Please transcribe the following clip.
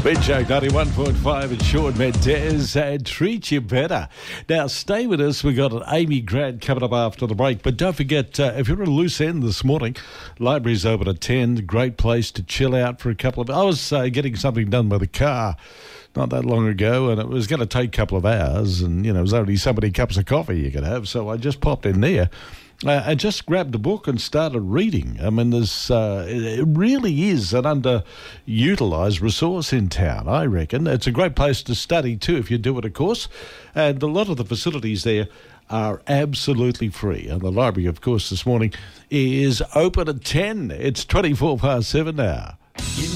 Red Show 91.5 and Sean Mendez and Treat You Better. Now, stay with us. We've got an Amy Grant coming up after the break. But don't forget, if you're at a loose end this morning, library's open at 10. Great place to chill out for a couple of... I was getting something done with the car not that long ago, and it was going to take a couple of hours, and, you know, it was only so many cups of coffee you could have, so I just popped in there. I just grabbed a book and started reading. I mean, it really is an underutilised resource in town, I reckon. It's a great place to study too if you do it, of course. And a lot of the facilities there are absolutely free. And the library, of course, this morning is open at 10. It's 7:24 now.